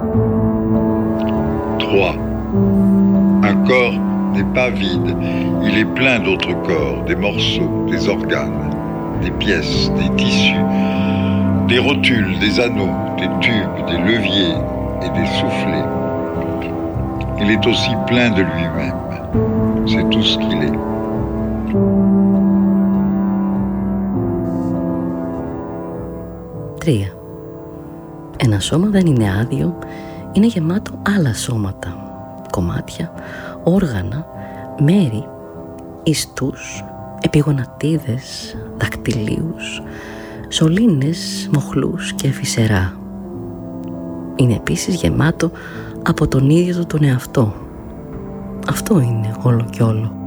3. Un corps n'est pas vide, il est plein d'autres corps, des morceaux, des organes, des pièces, des tissus, des rotules, des anneaux, des tubes, des leviers et des soufflets. Il est aussi plein de lui-même. C'est tout ce qu'il est. Τρία. Ένα σώμα δεν είναι άδειο, είναι γεμάτο άλλα σώματα, κομμάτια, όργανα, μέρη, ιστούς, επιγονατίδες, δακτυλίους, σωλήνες, μοχλούς και φυσερά. Είναι επίσης γεμάτο από τον ίδιο του τον εαυτό. Αυτό είναι όλο και όλο.